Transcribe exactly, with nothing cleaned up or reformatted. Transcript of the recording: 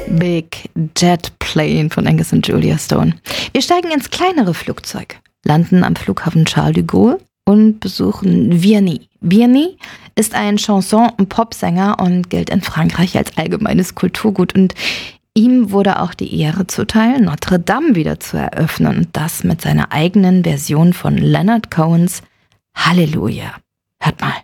Big Jet Plane von Angus und Julia Stone. Wir steigen ins kleinere Flugzeug, landen am Flughafen Charles de Gaulle und besuchen Vianney. Vianney ist ein Chanson- und Popsänger und gilt in Frankreich als allgemeines Kulturgut. Und ihm wurde auch die Ehre zuteil, Notre Dame wieder zu eröffnen. Und das mit seiner eigenen Version von Leonard Cohens Halleluja. Hört mal.